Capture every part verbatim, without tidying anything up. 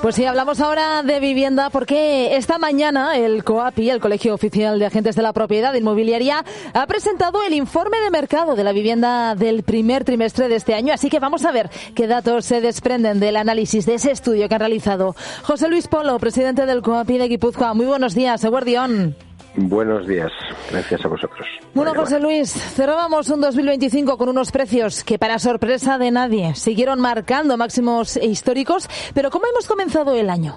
Pues sí, hablamos ahora de vivienda porque esta mañana el COAPI, el Colegio Oficial de Agentes de la Propiedad Inmobiliaria, ha presentado el informe de mercado de la vivienda del primer trimestre de este año. Así que vamos a ver qué datos se desprenden del análisis de ese estudio que han realizado. José Luis Polo, presidente del COAPI de Guipúzcoa. Muy buenos días, eguerdión. Buenos días, gracias a vosotros. Bueno, José Luis, cerrábamos un dos mil veinticinco con unos precios que, para sorpresa de nadie, siguieron marcando máximos históricos. Pero ¿cómo hemos comenzado el año?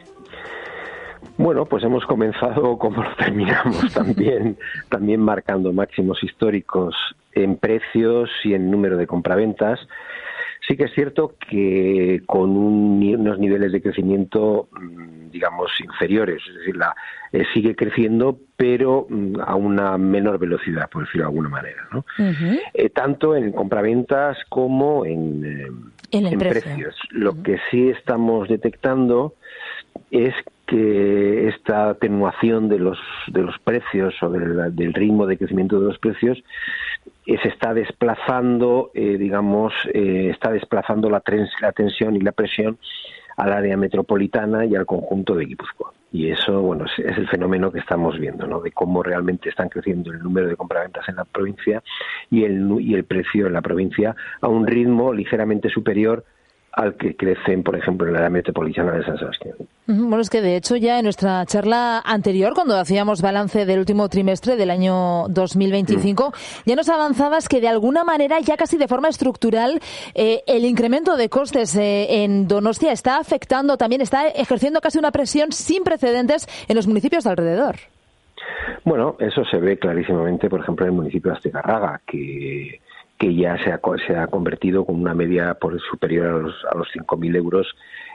Bueno, pues hemos comenzado como lo terminamos, también, también marcando máximos históricos en precios y en número de compraventas. Sí que es cierto que con un, unos niveles de crecimiento, digamos, inferiores, es decir, la, eh, sigue creciendo, pero mm, a una menor velocidad, por decirlo de alguna manera, ¿no? Uh-huh. Eh, tanto en compraventas como en, eh, en, en precio. precios. Lo uh-huh. que sí estamos detectando es que esta atenuación de los de los precios o del, del ritmo de crecimiento de los precios eh, se está desplazando, eh, digamos, eh, está desplazando la, trens, la tensión y la presión al área metropolitana y al conjunto de Guipúzcoa. Y eso, bueno, es, es el fenómeno que estamos viendo, ¿no? De cómo realmente están creciendo el número de compraventas en la provincia y el y el precio en la provincia a un ritmo ligeramente superior al que crecen, por ejemplo, en la área metropolitana de San Sebastián. Bueno, es que de hecho ya en nuestra charla anterior, cuando hacíamos balance del último trimestre del año dos mil veinticinco, mm. ya nos avanzabas que de alguna manera, ya casi de forma estructural, eh, el incremento de costes eh, en Donostia está afectando también, está ejerciendo casi una presión sin precedentes en los municipios de alrededor. Bueno, eso se ve clarísimamente, por ejemplo, en el municipio de Astigarraga, que que ya se ha, se ha convertido con una media por superior a los, a los cinco mil euros,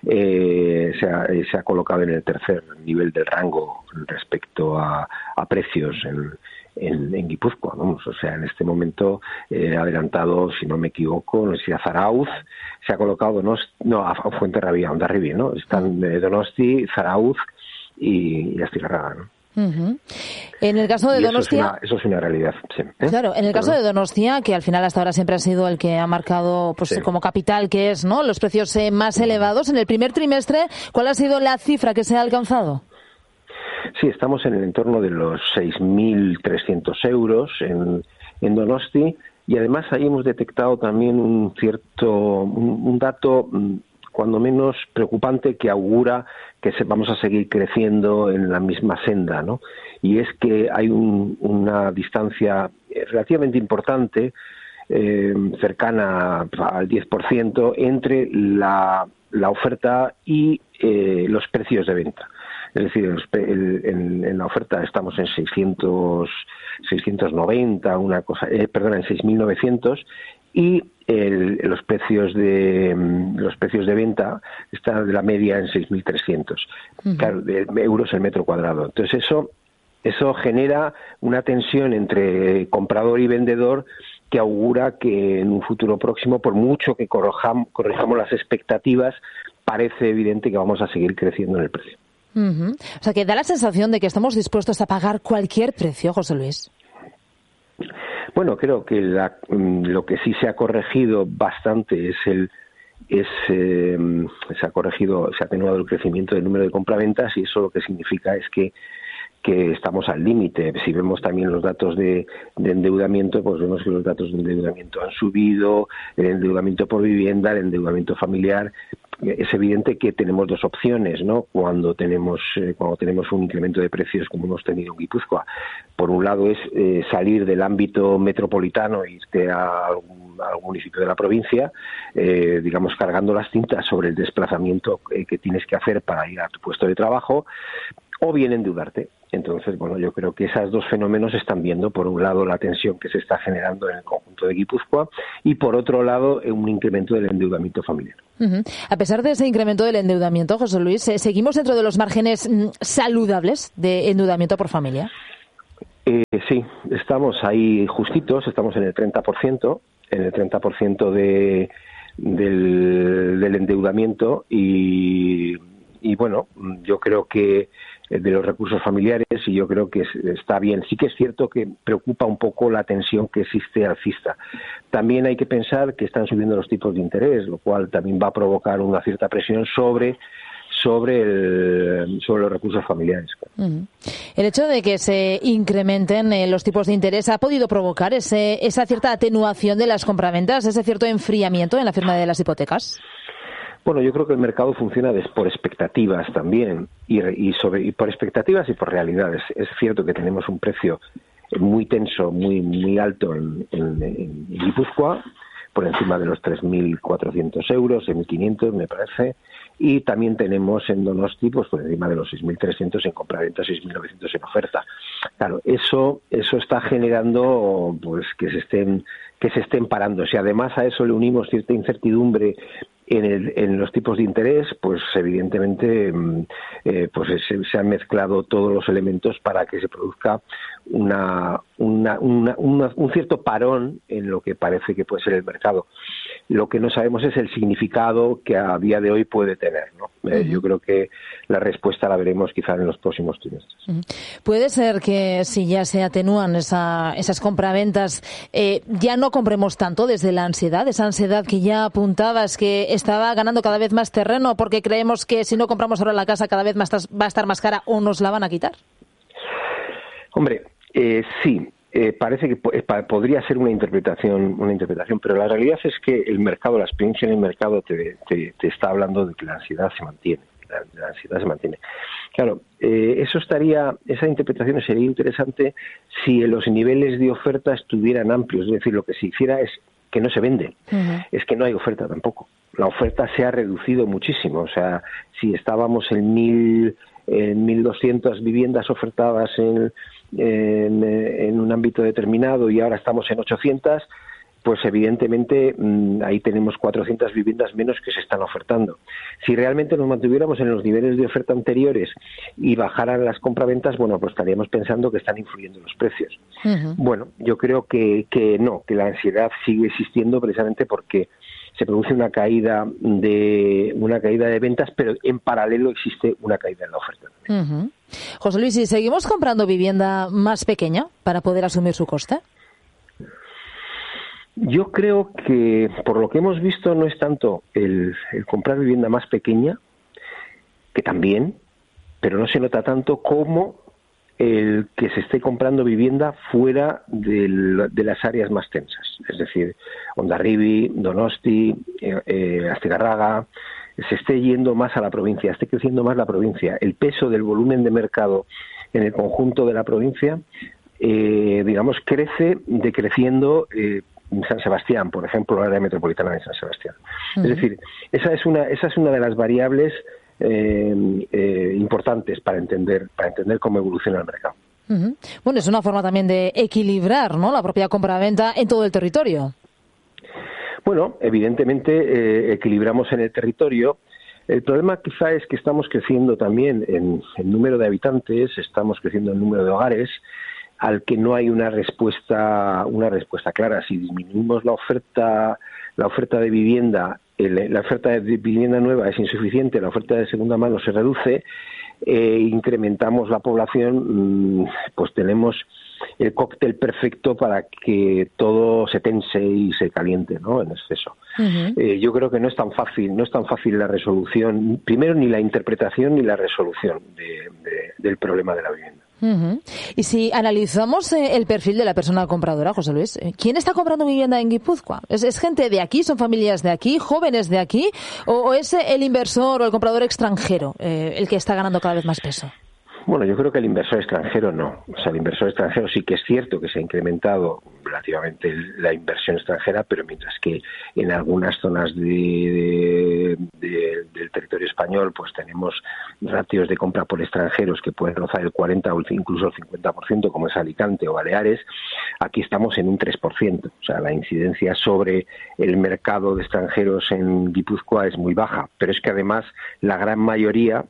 eh, se, ha, se ha colocado en el tercer nivel del rango respecto a, a precios en, en, en Guipúzcoa, vamos, o sea, en este momento eh, adelantado, si no me equivoco, no sé si a Zarauz, se ha colocado, no, no a Fuenterrabía, Hondarribia, ¿no? Están eh, Donosti, Zarauz y, y Astigarraga, ¿no? Uh-huh. En el caso de y Donostia, eso es una, eso es una realidad. Sí. ¿Eh? Claro, en el caso de Donostia, que al final hasta ahora siempre ha sido el que ha marcado, pues sí, como capital que es, ¿no? Los precios eh, más elevados en el primer trimestre. ¿Cuál ha sido la cifra que se ha alcanzado? Sí, estamos en el entorno de los seis mil trescientos euros en, en Donosti, y además ahí hemos detectado también un cierto, un, un dato cuando menos preocupante que augura que se, vamos a seguir creciendo en la misma senda, ¿no? Y es que hay un, una distancia relativamente importante, eh, cercana al diez por ciento, entre la, la oferta y eh, los precios de venta. Es decir, en, el, en, en la oferta estamos en seiscientos, seiscientos noventa, una cosa, eh, perdona, en seis mil novecientos, y el, los precios de los precios de venta están de la media en seis mil trescientos uh-huh. claro, de euros el metro cuadrado. Entonces eso eso genera una tensión entre comprador y vendedor que augura que en un futuro próximo, por mucho que corrijamos, corrijamos las expectativas, parece evidente que vamos a seguir creciendo en el precio. Uh-huh. O sea, que da la sensación de que estamos dispuestos a pagar cualquier precio, José Luis. Bueno, creo que la, lo que sí se ha corregido bastante es el es eh, se ha corregido, se ha atenuado el crecimiento del número de compraventas, y eso lo que significa es que que estamos al límite. Si vemos también los datos de, de endeudamiento, pues vemos que los datos de endeudamiento han subido, el endeudamiento por vivienda, el endeudamiento familiar. Es evidente que tenemos dos opciones, ¿no? Cuando tenemos eh, cuando tenemos un incremento de precios como hemos tenido en Guipúzcoa. Por un lado es eh, salir del ámbito metropolitano e irte a algún, a algún municipio de la provincia, eh, digamos, cargando las cintas sobre el desplazamiento eh, que tienes que hacer para ir a tu puesto de trabajo, o bien endeudarte. Entonces, bueno, yo creo que esos dos fenómenos están viendo, por un lado, la tensión que se está generando en el conjunto de Guipúzcoa, y por otro lado, un incremento del endeudamiento familiar. Uh-huh. A pesar de ese incremento del endeudamiento, José Luis, ¿seguimos dentro de los márgenes mm, saludables de endeudamiento por familia? Eh, sí, estamos ahí justitos, estamos en el treinta por ciento, en el treinta por ciento de, del, del endeudamiento, y, y bueno, yo creo que de los recursos familiares, y yo creo que está bien. Sí que es cierto que preocupa un poco la tensión que existe alcista. También hay que pensar que están subiendo los tipos de interés, lo cual también va a provocar una cierta presión sobre sobre el, sobre los recursos familiares. Uh-huh. El hecho de que se incrementen eh, los tipos de interés ha podido provocar ese, esa cierta atenuación de las compraventas, ese cierto enfriamiento en la firma de las hipotecas. Bueno, yo creo que el mercado funciona por expectativas también, y, y, sobre, y por expectativas y por realidades. Es cierto que tenemos un precio muy tenso, muy muy alto en, en, en Guipúzcoa, por encima de los tres mil cuatrocientos euros, seis mil quinientos me parece, y también tenemos en Donosti pues por encima de los seis mil trescientos en compraventa, seis mil novecientos en oferta. Claro, eso eso está generando pues que se estén que se estén parando. Si además a eso le unimos cierta incertidumbre en, el, en los tipos de interés, pues evidentemente eh, pues se, se han mezclado todos los elementos para que se produzca una, una, una, una, un cierto parón en lo que parece que puede ser el mercado. Lo que no sabemos es el significado que a día de hoy puede tener, ¿no? Uh-huh. Eh, yo creo que la respuesta la veremos quizá en los próximos trimestres. Uh-huh. Puede ser que si ya se atenúan esa, esas compraventas, eh, ya no compremos tanto desde la ansiedad, esa ansiedad que ya apuntabas que estaba ganando cada vez más terreno porque creemos que si no compramos ahora la casa cada vez más va a estar más cara o nos la van a quitar. Hombre, eh, sí. Eh, parece que po- podría ser una interpretación, una interpretación, pero la realidad es que el mercado, la experiencia en el mercado te, te, te está hablando de que la ansiedad se mantiene, la, la ansiedad se mantiene. Claro, eh, eso estaría, esa interpretación sería interesante si los niveles de oferta estuvieran amplios, es decir, lo que se hiciera es que no se vende, uh-huh. es que no hay oferta tampoco. La oferta se ha reducido muchísimo, o sea, si estábamos en mil, en mil doscientas viviendas ofertadas en En, en un ámbito determinado y ahora estamos en ochocientas, pues evidentemente mmm, ahí tenemos cuatrocientas viviendas menos que se están ofertando. Si realmente nos mantuviéramos en los niveles de oferta anteriores y bajaran las compraventas, bueno, pues estaríamos pensando que están influyendo los precios. Uh-huh. Bueno, yo creo que, que no, que la ansiedad sigue existiendo precisamente porque se produce una caída de una caída de ventas, pero en paralelo existe una caída en la oferta. Uh-huh. José Luis, ¿y seguimos comprando vivienda más pequeña para poder asumir su coste? Yo creo que, por lo que hemos visto, no es tanto el, el comprar vivienda más pequeña, que también, pero no se nota tanto como el que se esté comprando vivienda fuera del, de las áreas más tensas. Es decir, Hondarribia, Donosti, eh, eh, Astigarraga, se esté yendo más a la provincia, esté creciendo más la provincia. El peso del volumen de mercado en el conjunto de la provincia, eh, digamos, crece decreciendo eh, en San Sebastián, por ejemplo, la área metropolitana de San Sebastián. Uh-huh. Es decir, esa es una, esa es una de las variables eh, eh, importantes para entender, para entender cómo evoluciona el mercado. Uh-huh. Bueno, es una forma también de equilibrar, ¿no?, la propia compra-venta en todo el territorio. Bueno, evidentemente eh, equilibramos en el territorio. El problema quizá es que estamos creciendo también en, en número de habitantes, estamos creciendo en número de hogares, al que no hay una respuesta una respuesta clara. Si disminuimos la oferta la oferta de vivienda, el, la oferta de vivienda nueva es insuficiente, la oferta de segunda mano se reduce, eh, incrementamos la población, pues tenemos el cóctel perfecto para que todo se tense y se caliente, ¿no?, en exceso. Uh-huh. Eh, yo creo que no es tan fácil, no es tan fácil la resolución, primero ni la interpretación ni la resolución de, de, del problema de la vivienda. Uh-huh. Y si analizamos eh, el perfil de la persona compradora, José Luis, eh, ¿quién está comprando vivienda en Guipúzcoa? ¿Es, ¿Es gente de aquí, son familias de aquí, jóvenes de aquí, o, o es el inversor o el comprador extranjero eh, el que está ganando cada vez más peso? Bueno, yo creo que el inversor extranjero no. O sea, el inversor extranjero sí que es cierto que se ha incrementado relativamente la inversión extranjera, pero mientras que en algunas zonas de, de, de, del territorio español pues tenemos ratios de compra por extranjeros que pueden rozar el cuarenta o incluso el cincuenta por ciento, como es Alicante o Baleares, aquí estamos en un tres por ciento. O sea, la incidencia sobre el mercado de extranjeros en Guipúzcoa es muy baja, pero es que además la gran mayoría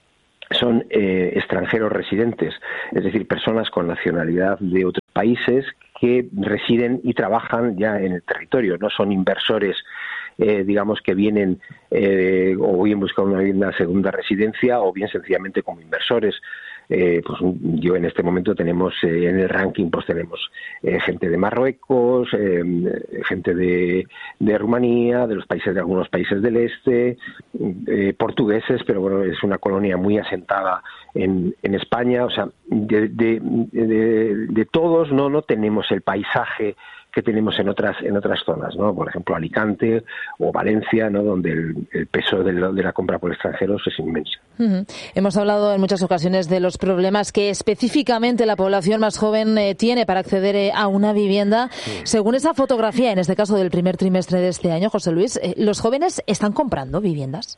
son eh, extranjeros residentes, es decir, personas con nacionalidad de otros países que residen y trabajan ya en el territorio, no son inversores, eh, digamos, que vienen eh, o bien buscan una vivienda segunda residencia o bien sencillamente como inversores. Eh, pues yo en este momento tenemos eh, en el ranking pues tenemos eh, gente de Marruecos, eh, gente de, de Rumanía, de los países de algunos países del este, eh, portugueses, pero bueno, es una colonia muy asentada en, en España. O sea, de, de, de, de todos no no tenemos el paisaje que tenemos en otras en otras zonas, ¿no? Por ejemplo, Alicante o Valencia, ¿no? Donde el, el peso de la, de la compra por extranjeros es inmenso. Uh-huh. Hemos hablado en muchas ocasiones de los problemas que específicamente la población más joven eh, tiene para acceder eh, a una vivienda. Sí. Según esa fotografía, en este caso del primer trimestre de este año, José Luis, eh, ¿los jóvenes están comprando viviendas?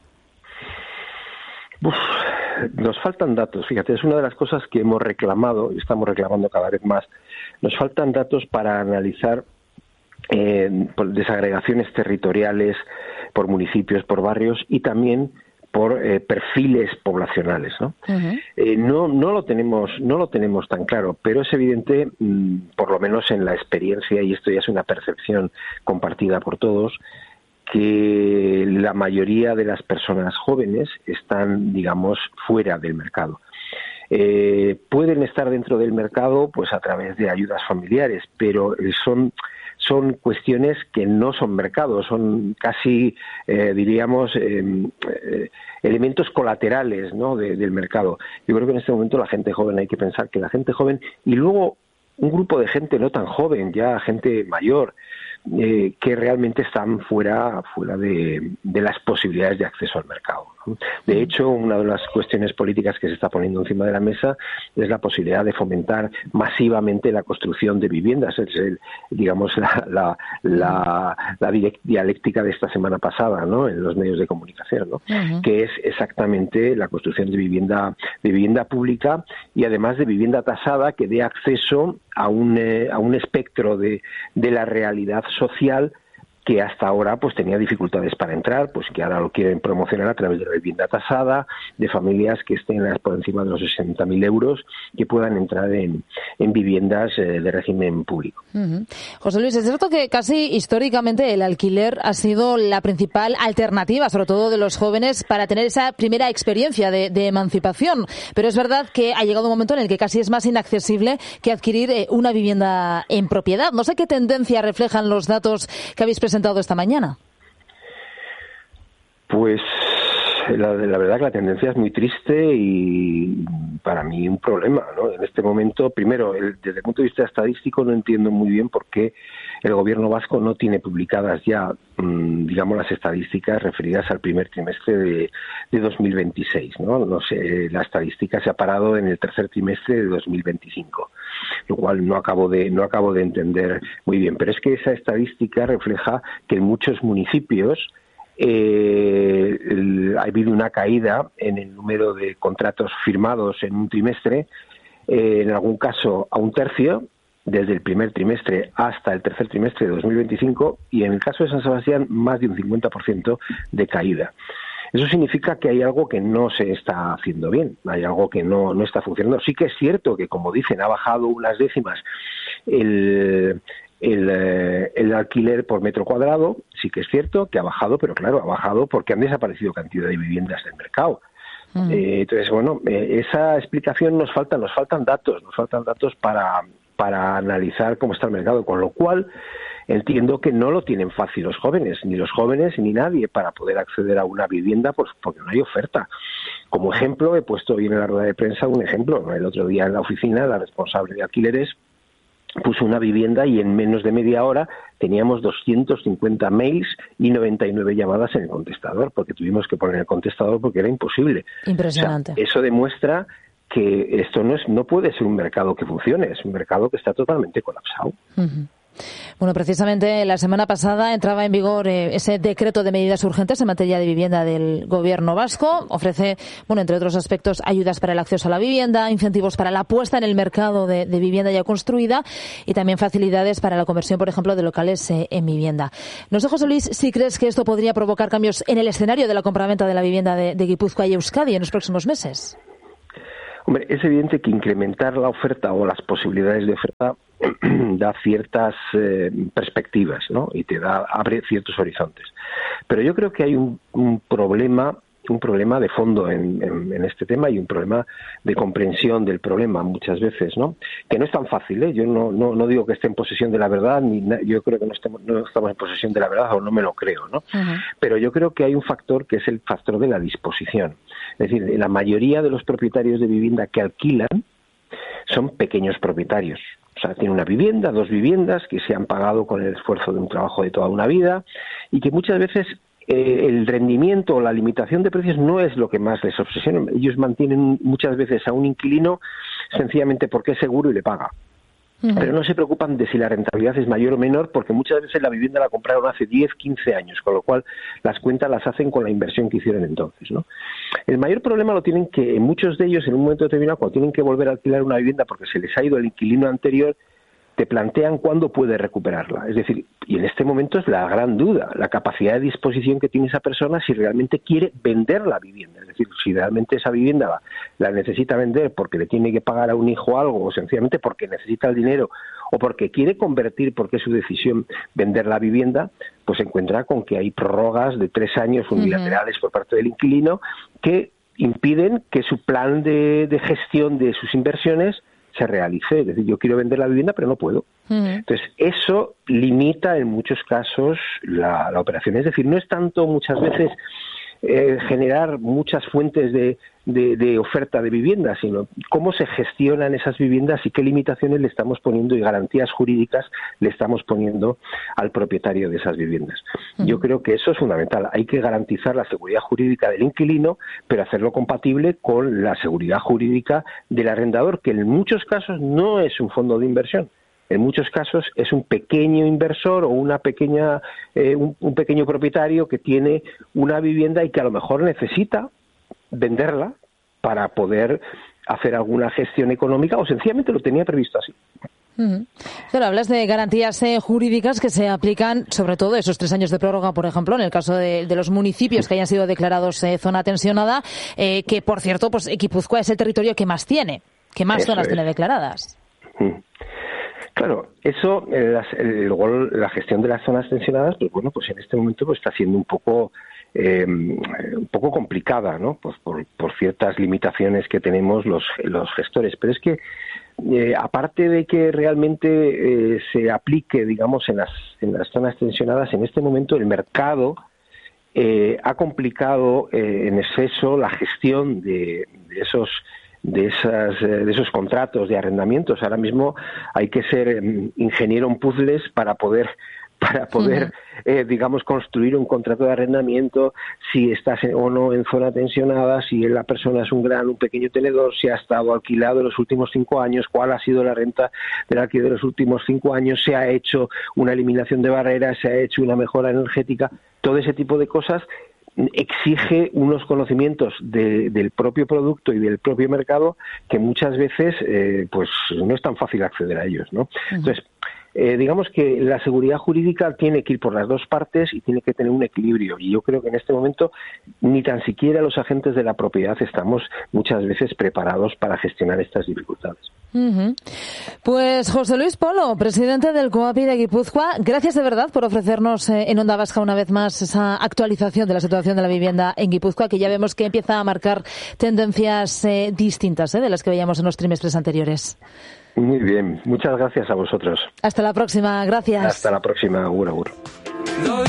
Uf, nos faltan datos, fíjate, es una de las cosas que hemos reclamado y estamos reclamando cada vez más. Nos faltan datos para analizar eh, por desagregaciones territoriales, por municipios, por barrios y también por eh, perfiles poblacionales, ¿no? Uh-huh. Eh, no no lo tenemos no lo tenemos tan claro, pero es evidente, mmm, por lo menos en la experiencia, y esto ya es una percepción compartida por todos, que la mayoría de las personas jóvenes están, digamos, fuera del mercado. Eh, pueden estar dentro del mercado pues a través de ayudas familiares, pero son son cuestiones que no son mercados, son casi, eh, diríamos, eh, eh, elementos colaterales, ¿no? de, del mercado. Yo creo que en este momento la gente joven, hay que pensar que la gente joven, y luego un grupo de gente no tan joven, ya gente mayor, eh, que realmente están fuera fuera de, de las posibilidades de acceso al mercado, ¿no? De hecho, una de las cuestiones políticas que se está poniendo encima de la mesa es la posibilidad de fomentar masivamente la construcción de viviendas. Es el, digamos, la, la, la, la dialéctica de esta semana pasada, ¿no? En los medios de comunicación, ¿no? Uh-huh. Que es exactamente la construcción de vivienda, de vivienda pública y además de vivienda tasada que dé acceso a un, eh, a un espectro de, de la realidad social que hasta ahora pues tenía dificultades para entrar, pues que ahora lo quieren promocionar a través de la vivienda tasada, de familias que estén por encima de los sesenta mil euros, que puedan entrar en, en viviendas eh, de régimen público. Uh-huh. José Luis, es cierto que casi históricamente el alquiler ha sido la principal alternativa, sobre todo de los jóvenes, para tener esa primera experiencia de, de emancipación, pero es verdad que ha llegado un momento en el que casi es más inaccesible que adquirir eh, una vivienda en propiedad. No sé qué tendencia reflejan los datos que habéis presentado esta mañana. Pues la, la verdad que la tendencia es muy triste y para mí un problema, ¿no? En este momento, primero, el, desde el punto de vista estadístico no entiendo muy bien por qué el gobierno vasco no tiene publicadas ya, mmm, digamos, las estadísticas referidas al primer trimestre de, de dos mil veintiséis, ¿no? No sé, la estadística se ha parado en el tercer trimestre de dos mil veinticinco, lo cual no acabo de no acabo de entender muy bien. Pero es que esa estadística refleja que en muchos municipios eh, el, ha habido una caída en el número de contratos firmados en un trimestre, eh, en algún caso a un tercio, desde el primer trimestre hasta el tercer trimestre de dos mil veinticinco, y en el caso de San Sebastián más de un cincuenta por ciento de caída. Eso significa que hay algo que no se está haciendo bien, hay algo que no, no está funcionando. Sí que es cierto que, como dicen, ha bajado unas décimas el, el, el alquiler por metro cuadrado, sí que es cierto que ha bajado, pero claro, ha bajado porque han desaparecido cantidad de viviendas del mercado. Uh-huh. Eh, entonces, bueno, eh, esa explicación nos falta, nos faltan datos, nos faltan datos para... para analizar cómo está el mercado, con lo cual entiendo que no lo tienen fácil los jóvenes, ni los jóvenes ni nadie, para poder acceder a una vivienda, pues porque no hay oferta. Como ejemplo, he puesto hoy en la rueda de prensa un ejemplo. El otro día en la oficina, la responsable de alquileres puso una vivienda y en menos de media hora teníamos doscientos cincuenta mails y noventa y nueve llamadas en el contestador, porque tuvimos que poner el contestador porque era imposible. Impresionante. O sea, eso demuestra que esto no es no puede ser un mercado que funcione, es un mercado que está totalmente colapsado. Uh-huh. Bueno, precisamente la semana pasada entraba en vigor eh, ese decreto de medidas urgentes en materia de vivienda del gobierno vasco. Ofrece, bueno, entre otros aspectos, ayudas para el acceso a la vivienda, incentivos para la puesta en el mercado de, de vivienda ya construida y también facilidades para la conversión, por ejemplo, de locales eh, en vivienda. No sé, José Luis, si crees que esto podría provocar cambios en el escenario de la compraventa de la vivienda de, de Guipúzcoa y Euskadi en los próximos meses. Hombre, es evidente que incrementar la oferta o las posibilidades de oferta da ciertas eh, perspectivas, ¿no? Y te da abre ciertos horizontes. Pero yo creo que hay un, un problema un problema de fondo en, en, en este tema y un problema de comprensión del problema muchas veces, ¿no? Que no es tan fácil, ¿eh? Yo no, no, no digo que esté en posesión de la verdad, ni na- yo creo que no estemos, no estamos en posesión de la verdad, o no me lo creo, ¿no? Uh-huh. Pero yo creo que hay un factor que es el factor de la disposición. Es decir, la mayoría de los propietarios de vivienda que alquilan son pequeños propietarios. O sea, tienen una vivienda, dos viviendas que se han pagado con el esfuerzo de un trabajo de toda una vida y que muchas veces eh, el rendimiento o la limitación de precios no es lo que más les obsesiona. Ellos mantienen muchas veces a un inquilino sencillamente porque es seguro y le paga. Uh-huh. Pero no se preocupan de si la rentabilidad es mayor o menor, porque muchas veces la vivienda la compraron hace diez, quince años, con lo cual las cuentas las hacen con la inversión que hicieron entonces, ¿no? El mayor problema lo tienen que, en muchos de ellos, en un momento determinado, cuando tienen que volver a alquilar una vivienda porque se les ha ido el inquilino anterior, te plantean cuándo puede recuperarla. Es decir, y en este momento es la gran duda, la capacidad de disposición que tiene esa persona si realmente quiere vender la vivienda. Es decir, si realmente esa vivienda la, la necesita vender porque le tiene que pagar a un hijo algo, o sencillamente porque necesita el dinero, o porque quiere convertir, porque es su decisión vender la vivienda, pues se encuentra con que hay prórrogas de tres años unilaterales uh-huh. por parte del inquilino que impiden que su plan de, de gestión de sus inversiones se realice. Es decir, yo quiero vender la vivienda pero no puedo. Uh-huh. Entonces, eso limita en muchos casos la, la operación. Es decir, no es tanto muchas veces eh, generar muchas fuentes de, de, de oferta de vivienda, sino cómo se gestionan esas viviendas y qué limitaciones le estamos poniendo y garantías jurídicas le estamos poniendo al propietario de esas viviendas. Uh-huh. Yo creo que eso es fundamental. Hay que garantizar la seguridad jurídica del inquilino, pero hacerlo compatible con la seguridad jurídica del arrendador, que en muchos casos no es un fondo de inversión. En muchos casos es un pequeño inversor o una pequeña eh, un, un pequeño propietario que tiene una vivienda y que a lo mejor necesita venderla para poder hacer alguna gestión económica o sencillamente lo tenía previsto así. Uh-huh. Pero hablas de garantías eh, jurídicas que se aplican, sobre todo esos tres años de prórroga, por ejemplo, en el caso de, de los municipios que hayan sido declarados eh, zona tensionada, eh, que por cierto, pues Guipúzcoa es el territorio que más tiene, que más Eso zonas es. tiene declaradas. Uh-huh. Claro, eso, eh, las, el, luego la gestión de las zonas tensionadas, pues bueno, pues en este momento pues está siendo un poco eh, un poco complicada, ¿no? Pues por, por ciertas limitaciones que tenemos los, los gestores. Pero es que eh, aparte de que realmente eh, se aplique, digamos, en las en las zonas tensionadas, en este momento el mercado eh, ha complicado eh, en exceso la gestión de, de esos de esas de esos contratos de arrendamientos. Ahora mismo hay que ser ingeniero en puzzles para poder para poder uh-huh. eh, digamos construir un contrato de arrendamiento, si estás en, o no en zona tensionada, si la persona es un gran un pequeño tenedor, si ha estado alquilado en los últimos cinco años, cuál ha sido la renta del alquiler de los últimos cinco años, se ha hecho una eliminación de barreras, se ha hecho una mejora energética, todo ese tipo de cosas exige unos conocimientos de, del propio producto y del propio mercado que muchas veces eh, pues no es tan fácil acceder a ellos, ¿no? Uh-huh. Entonces, eh, digamos que la seguridad jurídica tiene que ir por las dos partes y tiene que tener un equilibrio, y yo creo que en este momento ni tan siquiera los agentes de la propiedad estamos muchas veces preparados para gestionar estas dificultades. Uh-huh. Pues José Luis Polo, presidente del COAPI de Guipúzcoa, gracias de verdad por ofrecernos eh, en Onda Vasca una vez más esa actualización de la situación de la vivienda en Guipúzcoa, que ya vemos que empieza a marcar tendencias eh, distintas eh, de las que veíamos en los trimestres anteriores. Muy bien, muchas gracias a vosotros. Hasta la próxima, gracias. Hasta la próxima, agur, agur.